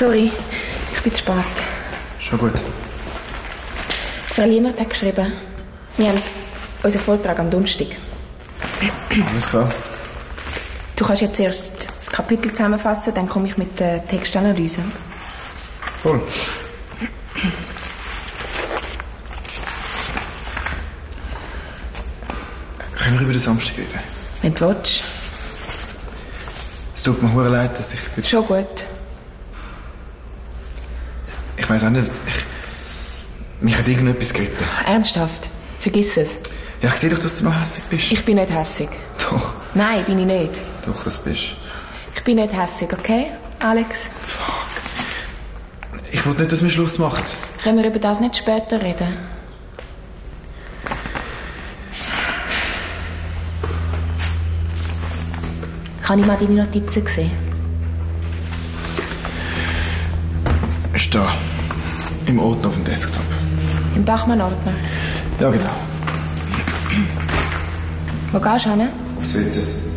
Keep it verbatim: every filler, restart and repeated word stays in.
Sorry, ich bin zu spät. Schon gut. Frau Lienert hat geschrieben, wir haben unseren Vortrag am Donnerstag. Alles klar. Du kannst jetzt erst das Kapitel zusammenfassen, dann komme ich mit der Textanalyse. Voll. Können wir über den Samstag reden? Wenn du willst. Es tut mir verdammt leid, dass ich... Schon gut. Ich weiss auch nicht, ich... Mich hat irgendetwas geritten. Ernsthaft? Vergiss es. Ja, ich sehe doch, dass du noch hässig bist. Ich bin nicht hässig. Doch. Nein, bin ich nicht. Doch, das bist. Ich bin nicht hässig, okay, Alex? Fuck. Ich wollte nicht, dass wir Schluss machen. Können wir über das nicht später reden? Kann ich mal deine Notizen sehen? Ist da. Im Ordner auf dem Desktop. Im Bachmann-Ordner? Ja, genau. Wo gehst du hin? Aufs W C.